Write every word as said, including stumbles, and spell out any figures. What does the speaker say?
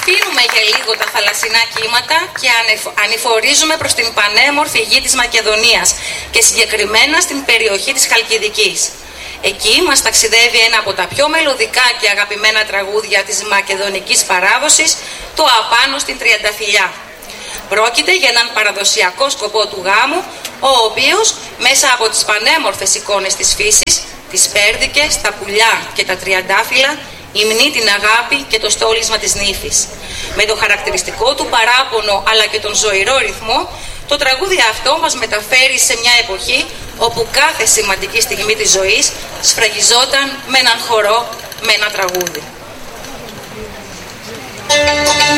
αφήνουμε για λίγο τα θαλασσινά κύματα και ανηφορίζουμε προς την πανέμορφη γη της Μακεδονίας και συγκεκριμένα στην περιοχή της Χαλκιδικής. Εκεί μας ταξιδεύει ένα από τα πιο μελωδικά και αγαπημένα τραγούδια της μακεδονικής παράδοσης, το «Απάνω στην Τριανταφυλλιά». Πρόκειται για έναν παραδοσιακό σκοπό του γάμου, ο οποίος μέσα από τις πανέμορφες εικόνες της φύσης, τις πέρδικες, τα πουλιά και τα τριαντάφυλλα, υμνεί την αγάπη και το στόλισμα της νύφης. Με το χαρακτηριστικό του παράπονο αλλά και τον ζωηρό ρυθμό, το τραγούδι αυτό μας μεταφέρει σε μια εποχή όπου κάθε σημαντική στιγμή της ζωής σφραγιζόταν με έναν χορό, με ένα τραγούδι.